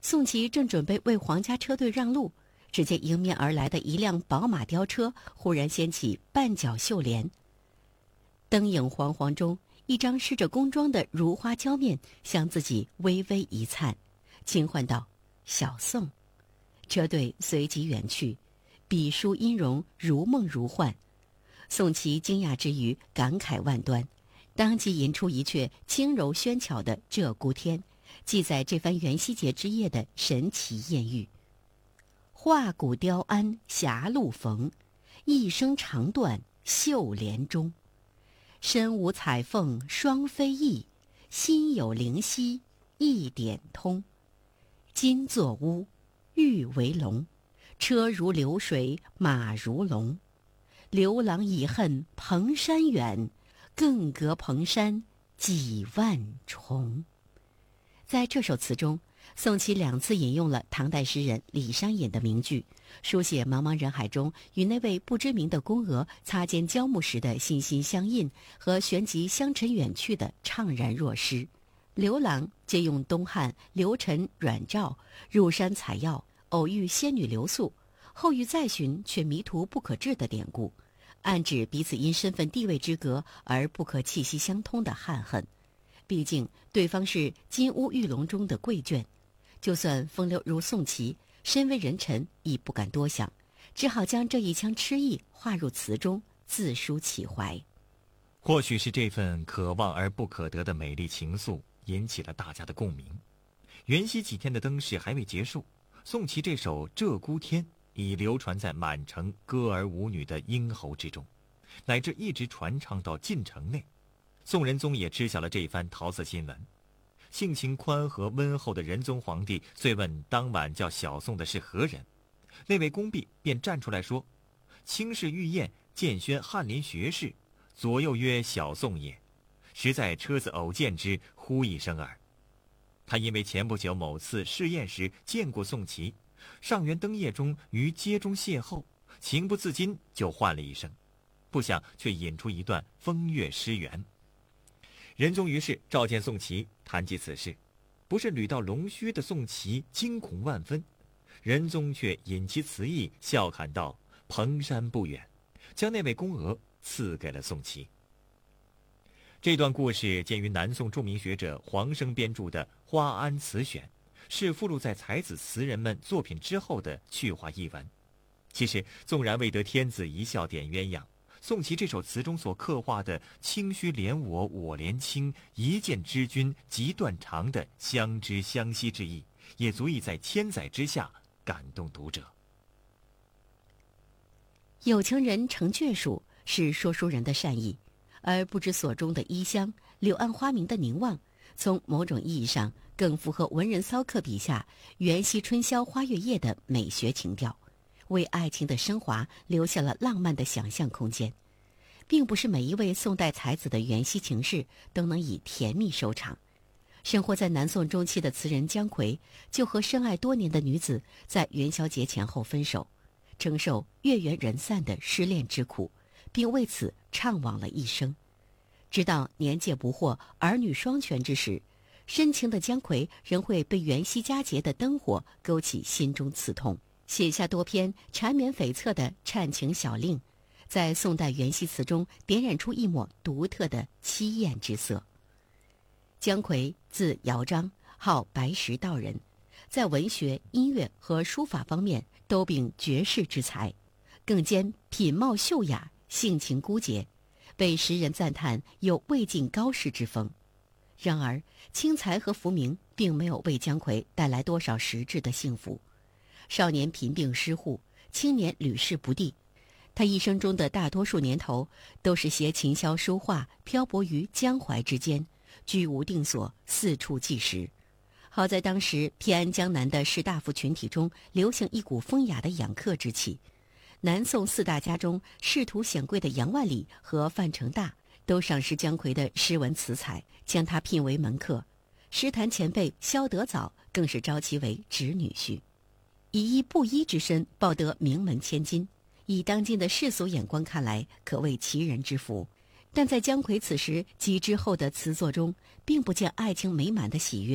宋琦正准备为皇家车队让路，只见迎面而来的一辆宝马雕车忽然掀起半角袖帘，灯影晃晃中，一张施着宫妆的如花娇面向自己微微一灿，轻唤道：“小宋。”车队随即远去，笔书音容如梦如幻。宋琦惊讶之余感慨万端，当即吟出一阙轻柔喧巧的《鹧鸪天》，记载这番元夕节之夜的神奇艳遇。画骨雕鞍狭路逢，一声长断绣帘中。身无彩凤双飞翼，心有灵犀一点通。金作乌，玉为龙，车如流水马如龙。刘郎已恨蓬山远，更隔蓬山几万重。在这首词中，宋琦2次引用了唐代诗人李商隐的名句，书写茫茫人海中与那位不知名的宫娥擦肩交目时的心心相印和旋即香尘远去的怅然若失。刘郎借用东汉刘晨阮肇入山采药，偶遇仙女留宿，后遇再寻却迷途不可至的典故，暗指彼此因身份地位之隔而不可气息相通的憾恨。毕竟对方是金屋玉笼中的贵眷，就算风流如宋琦，身为人臣亦不敢多想，只好将这一腔痴意化入词中，自抒其怀。 或许是这份可望而不可得的美丽情愫引起了大家的共鸣。元夕几天的灯饰还未结束，宋琦这首《鹧鸪天》已流传在满城歌儿舞女的咽喉之中，乃至一直传唱到晋城内。宋仁宗也知晓了这番桃色新闻，性情宽和温厚的仁宗皇帝遂问当晚叫小宋的是何人，那位宫婢便站出来说：“卿士玉燕，荐宣翰林学士，左右曰小宋也，实在车子偶见之，呼一声耳。”他因为前不久某次试验时见过宋琦，上元灯夜中于街中邂逅，情不自禁就唤了一声，不想却引出一段风月诗缘。仁宗于是召见宋琦，谈及此事，不是屡到龙须的宋琦惊恐万分，仁宗却引其词意，笑侃道：“蓬山不远”，将那位宫娥赐给了宋琦。这段故事见于南宋著名学者黄生编著的《花庵词选》，是附录在才子词人们作品之后的去化译文。其实纵然未得天子一笑点鸳鸯，宋琦这首词中所刻画的卿须怜我，我怜卿，一见知君即断肠的相知相惜之意，也足以在千载之下感动读者。 有情人成眷属是说书人的善意，而不知所终的衣香，柳暗花明的凝望，从某种意义上更符合文人骚客笔下元夕春宵花月夜的美学情调，为爱情的升华留下了浪漫的想象空间。并不是每一位宋代才子的元夕情事都能以甜蜜收场。生活在南宋中期的词人姜夔，就和深爱多年的女子在元宵节前后分手，承受月圆人散的失恋之苦，并为此怅惘了一生。直到年届不惑、儿女双全之时，深情的姜夔仍会被元夕佳节的灯火勾起心中刺痛，写下多篇缠绵悱恻的忏情小令，在宋代元夕词中点染出一抹独特的凄艳之色。姜夔字尧章，号白石道人，在文学、音乐和书法方面都秉绝世之才，更兼品貌秀雅，性情孤洁，被时人赞叹有魏晋高士之风。然而轻财和浮名并没有为姜夔带来多少实质的幸福。少年贫病失户，青年屡试不第，他一生中的大多数年头都是携琴箫书画漂泊于江淮之间，居无定所，四处计时。好在当时偏安江南的士大夫群体中流行一股风雅的养客之气，南宋4大家中仕途显贵的杨万里和范成大都赏识姜夔的诗文词采，将他聘为门客。诗坛前辈萧德藻更是招其为侄女婿，以一布衣之身抱得名门千金，以当今的世俗眼光看来，可谓奇人之福。但在姜夔此时及之后的词作中，并不见爱情美满的喜悦，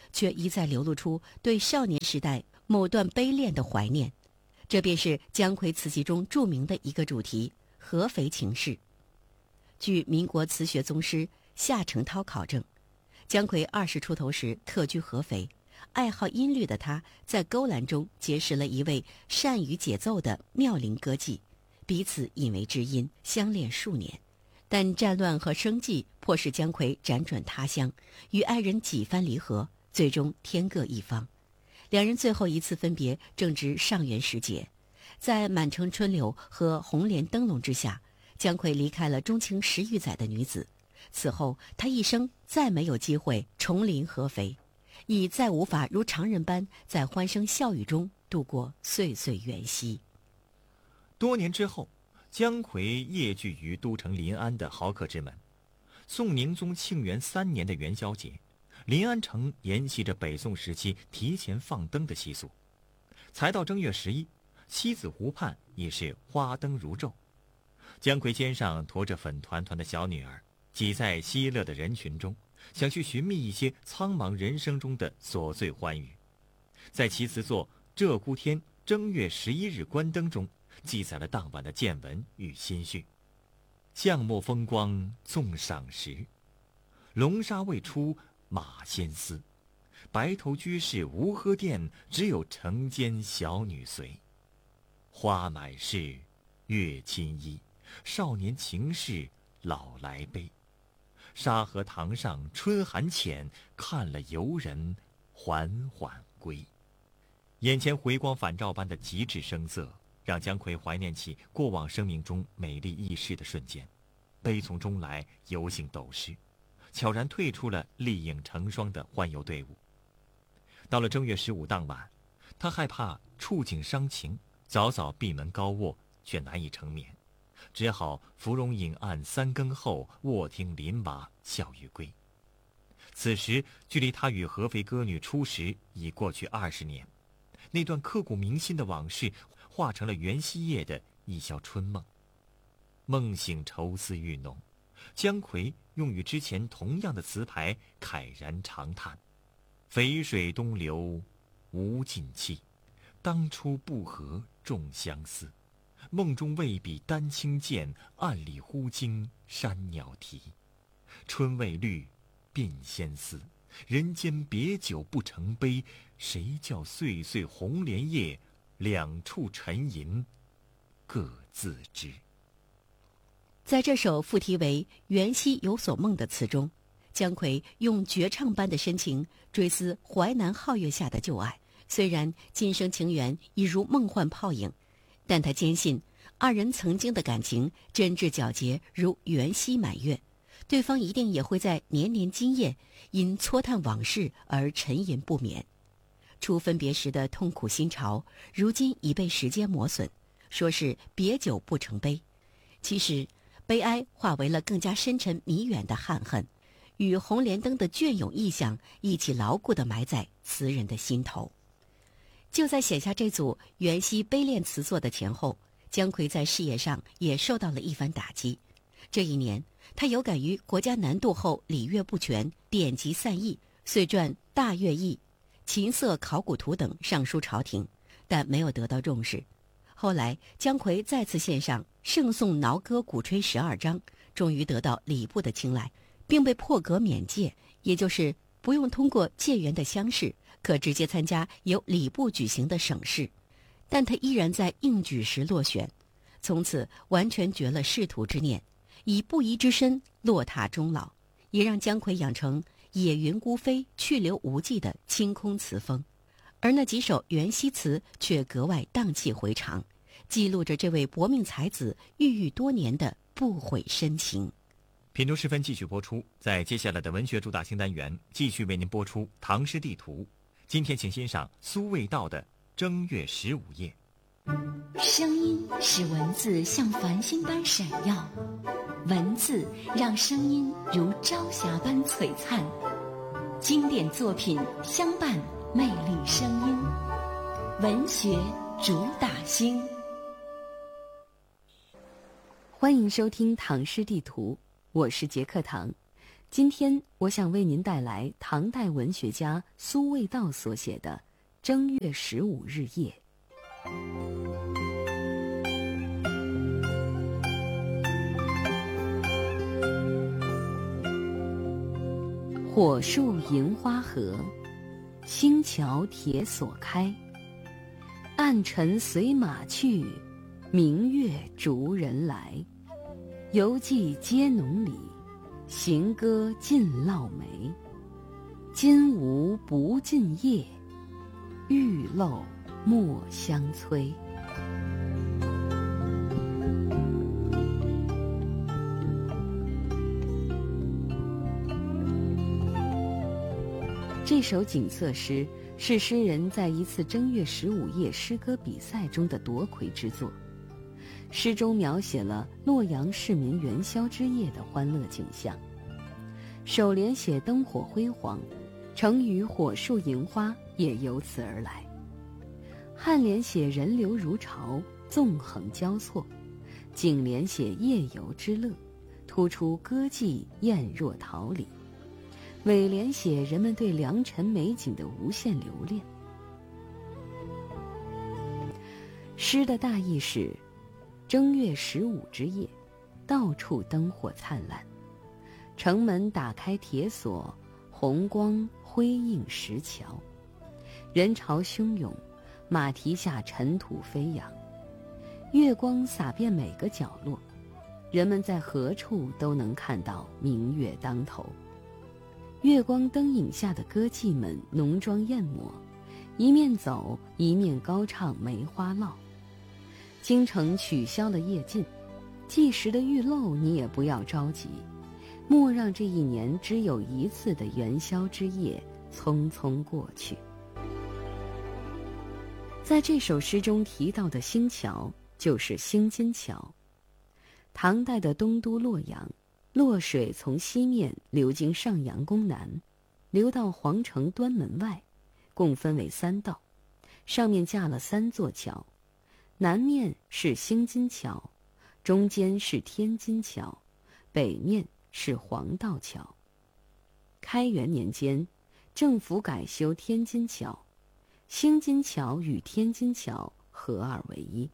却一再流露出对少年时代某段悲恋的怀念。这便是姜夔词集中著名的一个主题——合肥情事。据民国词学宗师夏承焘考证，姜夔20出头时特居合肥，爱好音律的他在勾栏中结识了一位善于解奏的妙龄歌妓，彼此引为知音，相恋数年。但战乱和生计迫使姜夔辗转他乡，与爱人几番离合，最终天各一方。两人最后一次分别正值上元时节，在满城春柳和红莲灯笼之下，姜夔离开了钟情10余载的女子。此后他一生再没有机会重临合肥，已再无法如常人般在欢声笑语中度过岁岁元夕。 多年之后，姜夔夜聚于都城临安的豪客之门。宋宁宗庆元3年的元宵节，临安城沿袭着北宋时期提前放灯的习俗。才到正月11，西子湖畔已是花灯如昼。姜夔肩上驮着粉团团的小女儿，挤在嬉乐的人群中，想去寻觅一些苍茫人生中的琐碎欢愉。在其词作《鹧鸪天》正月11日关灯中，记载了当晚的见闻与心绪。巷陌风光纵赏时，龙沙未出马先嘶。白头居士无喝殿，只有城间小女随。花满室，月侵衣，少年情事老来悲。沙河塘上春寒浅，看了游人缓缓归。眼前回光返照般的极致声色，让姜夔怀念起过往生命中美丽易逝的瞬间，悲从中来，犹幸斗失，悄然退出了丽影成双的欢游队伍。到了正月15当晚，他害怕触景伤情，早早闭门高卧，却难以成眠，只好芙蓉影暗3更后，卧听林娃笑语归。此时距离他与合肥歌女初识已过去20年，那段刻骨铭心的往事化成了元夕夜的一宵春梦。梦醒愁思愈浓，姜夔用与之前同样的词牌慨然长叹：淝水东流无尽期，当初不合众相思。梦中未比丹青见，暗里忽惊山鸟啼。春未绿鬓先思，人间别酒不成杯。谁叫岁岁红莲夜，两处沉吟各自知。 在这首副题为《元夕有所梦》的词中，姜夔用绝唱般的深情追思淮南皓月下的旧爱。虽然今生情缘已如梦幻泡影，但他坚信二人曾经的感情真挚皎洁如元夕满月，对方一定也会在年年今夜因蹉跎往事而沉吟不眠。初分别时的痛苦心潮，如今已被时间磨损，说是别酒不成杯，其实悲哀化为了更加深沉弥远的憾恨，与红莲灯的隽永意象一起牢固地埋在词人的心头。就在写下这组元夕悲恋词作的前后，姜夔在事业上也受到了一番打击。这一年，他有感于国家南渡后礼乐不全，典籍散佚，遂撰《大乐毅》《琴瑟考古图》等上书朝廷，但没有得到重视。后来姜夔再次献上《圣颂挠歌鼓吹12章》，终于得到礼部的青睐，并被破格免戒，也就是不用通过解元的乡试，可直接参加由礼部举行的省试。但他依然在应举时落选，从此完全绝了仕途之念，以不移之身落榻终老，也让姜夔养成野云孤飞，去留无迹的清空词风。而那几首元夕词却格外荡气回肠，记录着这位薄命才子郁郁多年的不悔深情。 品读时分继续播出，在接下来的文学主打新单元继续为您播出唐诗地图。今天请欣赏苏味道的正月15夜。 声音使文字像繁星般闪耀，文字让声音如朝霞般璀璨。经典作品相伴魅力声音，文学主打星。 欢迎收听唐诗地图，我是杰克唐。 今天我想为您带来唐代文学家苏味道所写的《正月15日夜》。火树银花合，星桥铁锁开。暗尘随马去，明月逐人来。游骑皆浓里，行歌尽烙梅。金吾不尽夜，玉漏莫相催。这首景色诗是诗人在一次正月15夜诗歌比赛中的夺魁之作。诗中描写了洛阳市民元宵之夜的欢乐景象。首联写灯火辉煌，成语火树银花也由此而来。颔联写人流如潮，纵横交错。颈联写夜游之乐，突出歌妓艳若桃李。尾联写人们对良辰美景的无限留恋。诗的大意是：正月15之夜，到处灯火灿烂，城门打开铁锁，红光辉映石桥，人潮汹涌，马蹄下尘土飞扬，月光洒遍每个角落，人们在何处都能看到明月当头。月光灯影下的歌妓们浓妆艳抹，一面走一面高唱梅花烙。京城取消了夜禁，计时的玉漏你也不要着急，莫让这一年只有一次的元宵之夜匆匆过去。在这首诗中提到的星桥就是兴津桥。唐代的东都洛阳，洛水从西面流经上阳宫南，流到皇城端门外，共分为3道，上面架了3座桥。南面是兴津桥，中间是天津桥，北面是黄道桥。开元年间，政府改修天津桥，兴津桥与天津桥合二为一。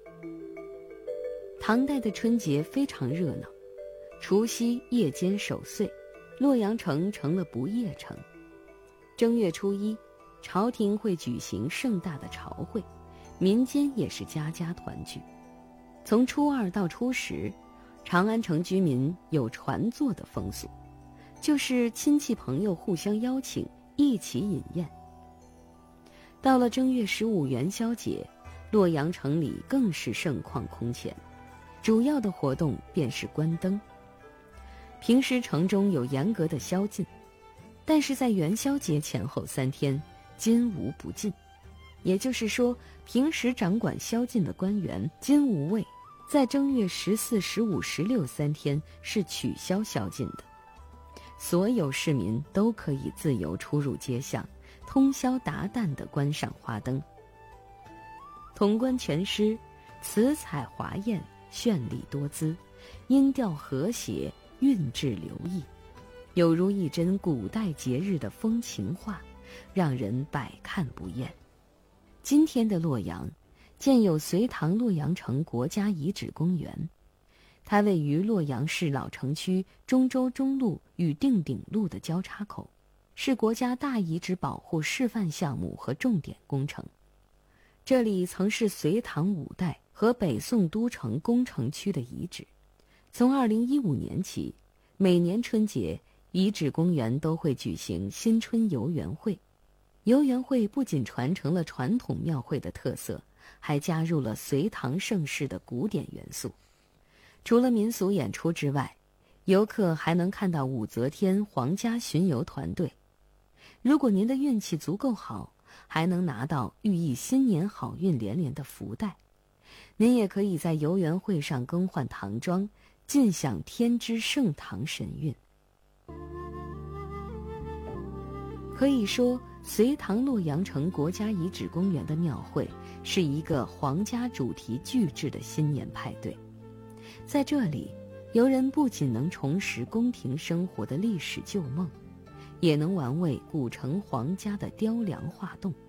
唐代的春节非常热闹，除夕夜间守岁，洛阳城成了不夜城。正月初1，朝廷会举行盛大的朝会，民间也是家家团聚。从初2到初10，长安城居民有传坐的风俗，就是亲戚朋友互相邀请，一起饮宴。到了正月15元宵节，洛阳城里更是盛况空前，主要的活动便是观灯。平时城中有严格的宵禁，但是在元宵节前后3天，金吾不禁。也就是说，平时掌管宵禁的官员金吾卫，在正月14、15、16 3天是取消宵禁的。所有市民都可以自由出入街巷，通宵达旦地观赏花灯。统观全诗，词采华艳，绚丽多姿，音调和谐，韵致流溢，有如一帧古代节日的风情画，让人百看不厌。今天的洛阳建有隋唐洛阳城国家遗址公园，它位于洛阳市老城区中州中路与定鼎路的交叉口，是国家大遗址保护示范项目和重点工程。这里曾是隋唐5代和北宋都城宫城区的遗址。从2015年起，每年春节，遗址公园都会举行新春游园会。游园会不仅传承了传统庙会的特色，还加入了隋唐盛世的古典元素。除了民俗演出之外，游客还能看到武则天皇家巡游团队。如果您的运气足够好，还能拿到寓意新年好运连连的福袋。您也可以在游园会上更换唐装，尽享天之盛唐神韵。可以说，隋唐洛阳城国家遗址公园的庙会是一个皇家主题巨制的新年派对。在这里， 游人不仅能重拾宫廷生活的历史旧梦，也能玩味古城皇家的雕梁画栋。